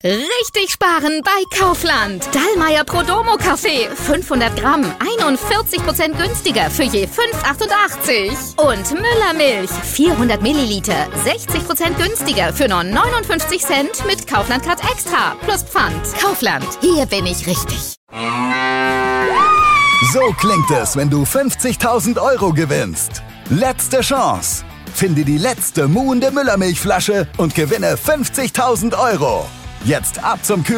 Richtig sparen bei Kaufland. Dallmayr Prodomo Kaffee, 500 Gramm, 41% günstiger für je 5,88. Und Müller Milch, 400 Milliliter, 60% günstiger für nur 59 Cent mit Kaufland Card Extra plus Pfand. Kaufland, hier bin ich richtig. So klingt es, wenn du 50.000 Euro gewinnst. Letzte Chance. Finde die letzte muhende Müllermilchflasche und gewinne 50.000 Euro. Jetzt ab zum